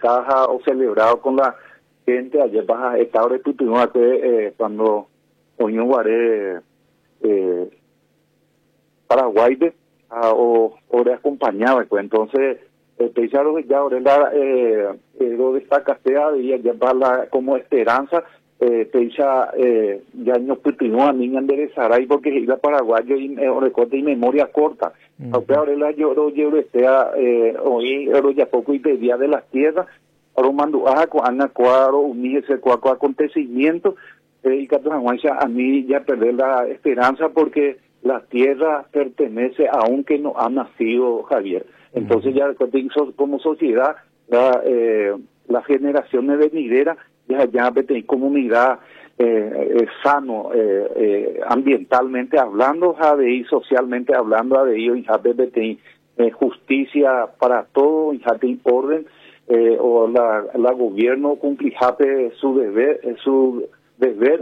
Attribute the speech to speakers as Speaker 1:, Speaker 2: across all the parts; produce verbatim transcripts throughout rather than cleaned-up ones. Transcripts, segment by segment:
Speaker 1: planificada o celebrado con la gente ayer baja estado de Tutunua que eh, cuando Oño Guaré eh, Paraguay de, a, o o de acompañaba pues entonces eh, pensaron ya ahora la eh, eh, lo destacaste y ya para la como esperanza eh, pensa eh, ya no Tutunua niña enderezará y porque iba paraguayo y eh, recorte y memoria corta.
Speaker 2: Uh-huh.
Speaker 1: Ahora la yo yo este eh, hoy ya poco y pedía de las tierras Aromando Ajaco, Ana Cuadro, unirse con acontecimientos, eh, y Catahuancha a mí ya perder la esperanza porque la tierra pertenece a un que no ha nacido, Javier. Entonces ya como sociedad, la, eh, las generaciones venideras, ya ya hay comunidad eh, eh, sano, eh, eh, ambientalmente hablando, y socialmente hablando, y ya eh, justicia para todo, y ya orden. Eh, o la, la gobierno cumplijape su deber eh, su deber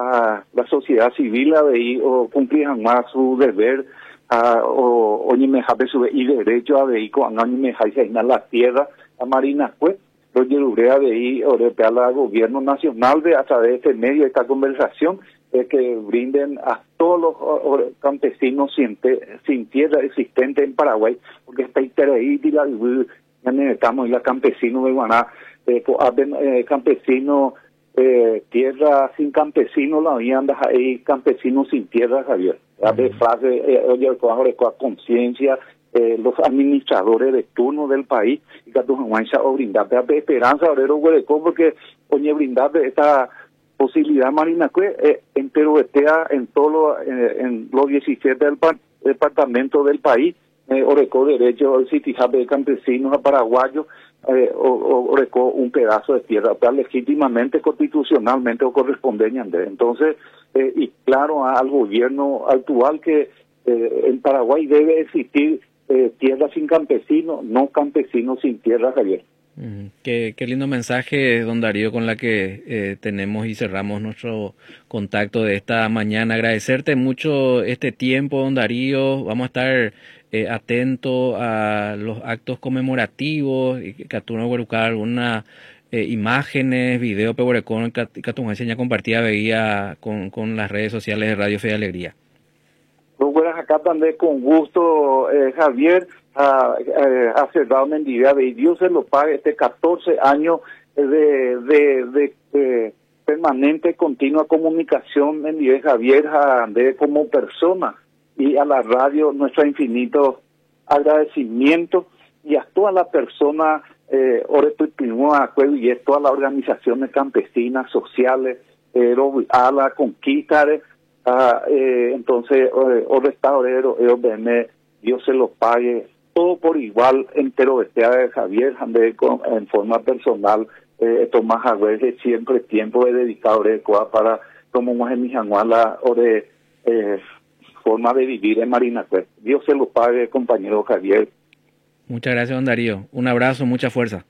Speaker 1: a la sociedad civil a de o cumplijan más su deber a o o ni me jape su y derecho a de con no ni me jaise en la tierra a marina pues lo llevaré a de ahí o de al gobierno nacional de a través de este medio de esta conversación eh, que brinden a todos los o, o, campesinos sin, te, sin tierra existente en Paraguay porque está ahí y la estamos en la campesino de Guaná, eh, eh, campesino, eh, tierra sin campesino, la vianda ahí, campesino sin tierra, Javier. A ver, frase, eh, oye, con conciencia, eh, los administradores de turno del país, y que tu o brindar esperanza, obrero, hueco, porque, oye, brindar esta posibilidad marina, eh, entero estea en todo, eh, en los diecisiete del departamento del país, Eh, orecó derecho al citizabe de campesinos a paraguayos, eh, o, o orecó un pedazo de tierra, o sea, legítimamente, constitucionalmente o correspondiente. Entonces, eh, y claro al gobierno actual que eh, en Paraguay debe existir eh, tierra sin campesinos, no campesinos sin tierra, Javier.
Speaker 2: Mm, qué, qué lindo mensaje, don Darío, con la que eh, tenemos y cerramos nuestro contacto de esta mañana. Agradecerte mucho este tiempo, don Darío. Vamos a estar eh, atentos a los actos conmemorativos y que tú nos voy a buscar algunas eh, imágenes, video, pegorecón, que tu enseña compartida veía con, con las redes sociales de Radio Fe y Alegría.
Speaker 1: Tú fueras acá también con gusto, eh, Javier. A, eh, a cerrar una entidad de Dios se lo pague este catorce años de, de, de, de permanente, continua comunicación en de Javier de como persona y a la radio nuestro infinito agradecimiento y a toda la persona eh, y a todas las organizaciones campesinas, sociales, eh, a la conquista, a, eh, entonces, o restaurero, eh, Dios se lo pague todo por igual entero este de Javier Jandé en forma personal eh, Tomás Agüez siempre tiempo he dedicado de para como más en mi januala o de eh, forma de vivir en Marina pues Dios se lo pague compañero Javier.
Speaker 2: Muchas gracias don Darío, un abrazo, mucha fuerza.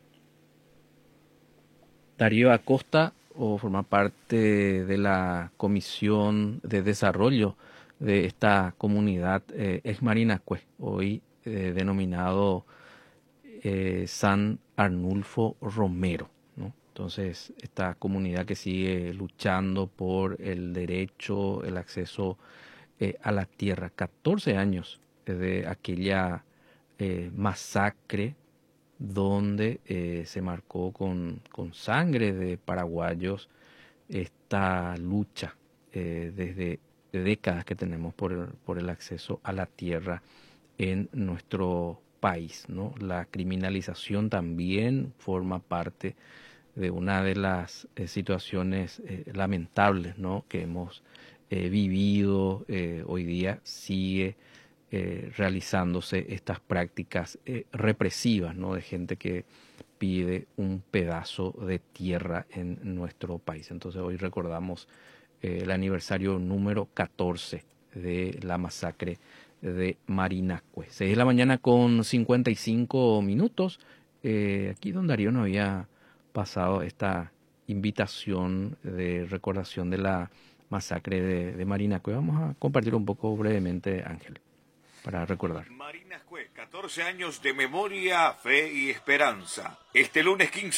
Speaker 2: Darío Acosta o forma parte de la Comisión de Desarrollo de esta comunidad eh, ex Marinacue, hoy eh, denominado eh, San Arnulfo Romero, ¿no? Entonces, esta comunidad que sigue luchando por el derecho, el acceso eh, a la tierra. catorce años de aquella eh, masacre donde eh, se marcó con, con sangre de paraguayos esta lucha eh, desde de décadas que tenemos por el, por el acceso a la tierra en nuestro país, ¿no? La criminalización también forma parte de una de las eh, situaciones eh, lamentables, ¿no? que hemos eh, vivido. Eh, hoy día sigue eh, realizándose estas prácticas eh, represivas, ¿no? de gente que pide un pedazo de tierra en nuestro país. Entonces hoy recordamos eh, el aniversario número catorce de la masacre de Marinacue. seis de la mañana con cincuenta y cinco minutos. Eh, aquí don Darío nos había pasado esta invitación de recordación de la masacre de, de Marinacue. Vamos a compartir un poco brevemente, Ángel, para recordar.
Speaker 3: Marinacue, catorce años de memoria, fe y esperanza. Este lunes quince